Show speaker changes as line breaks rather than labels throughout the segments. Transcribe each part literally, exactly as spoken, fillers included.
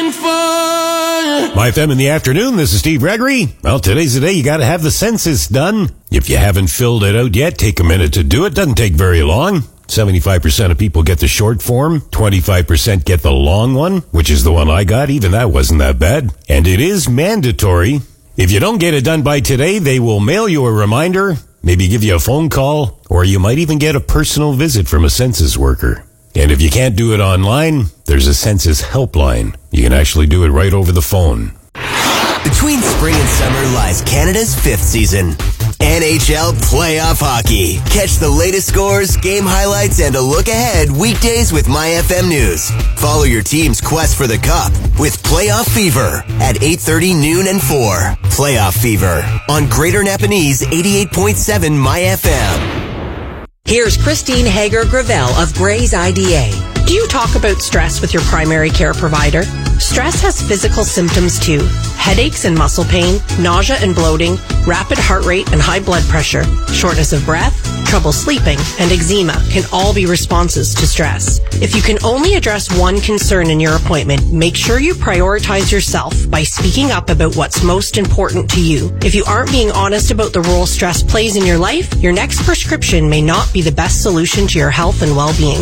on fire.
My F M in the afternoon, this is Steve Gregory. Well, today's the day you gotta have the census done. If you haven't filled it out yet, take a minute to do it. Doesn't take very long. seventy-five percent of people get the short form. twenty-five percent get the long one, which is the one I got. Even that wasn't that bad. And it is mandatory. If you don't get it done by today, they will mail you a reminder, maybe give you a phone call, or you might even get a personal visit from a census worker. And if you can't do it online, there's a census helpline. You can actually do it right over the phone.
Between spring and summer lies Canada's fifth season. N H L Playoff Hockey. Catch the latest scores, game highlights, and a look ahead weekdays with My F M News. Follow your team's quest for the Cup with Playoff Fever at eight thirty, noon, and four. Playoff Fever on Greater Napanese eighty-eight point seven My F M.
Here's Christine Hager-Gravel of Gray's I D A. Do you talk about stress with your primary care provider? Stress has physical symptoms too. Headaches and muscle pain, nausea and bloating, rapid heart rate and high blood pressure, shortness of breath, trouble sleeping, and eczema can all be responses to stress. If you can only address one concern in your appointment, make sure you prioritize yourself by speaking up about what's most important to you. If you aren't being honest about the role stress plays in your life, your next prescription may not be the best solution to your health and well-being.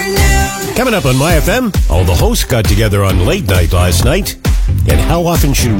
Coming up on My F M, all the hosts got together on late night last night. And how often should